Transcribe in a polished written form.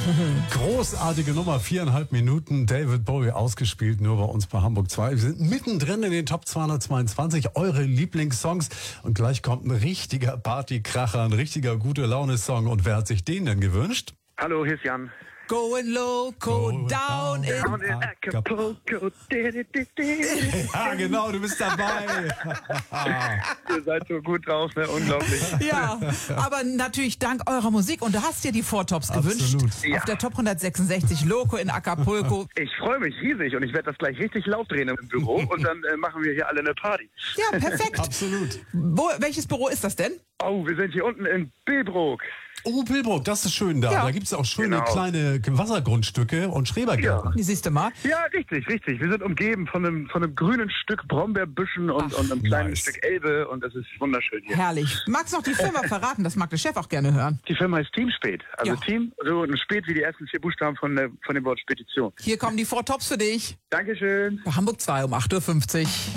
Großartige Nummer, 4,5 Minuten, David Bowie ausgespielt, nur bei uns bei Hamburg 2. Wir sind mittendrin in den Top 222, eure Lieblingssongs. Und gleich kommt ein richtiger Partykracher, ein richtiger Gute-Laune-Song. Und wer hat sich den denn gewünscht? Hallo, hier ist Jan. Going loco, down in Acapulco. Ja, genau, du bist dabei. Ihr seid so gut drauf, ne? Unglaublich. Ja, aber natürlich dank eurer Musik. Und du hast dir die Vortops gewünscht. Ja. Auf der Top 166, Loco in Acapulco. Ich freue mich riesig und ich werde das gleich richtig laut drehen im Büro und dann machen wir hier alle eine Party. Ja, perfekt. Absolut. Welches Büro ist das denn? Oh, wir sind hier unten in Billbrook. Oh, Pilbrook, das ist schön da. Ja. Da gibt es auch schöne Genau. kleine Wassergrundstücke und Schrebergärten. Die siehst du mal. Ja, richtig, richtig. Wir sind umgeben von einem grünen Stück Brombeerbüschen und einem kleinen nice. Stück Elbe und es ist wunderschön hier. Herrlich. Magst du noch die Firma verraten? Das mag der Chef auch gerne hören. Die Firma heißt Team Spät. Also Ja. Team, so ein Spät wie die ersten 4 Buchstaben von dem Wort Spedition. Hier kommen die Vortops für dich. Dankeschön. Bei Hamburg 2 um 8:50 Uhr.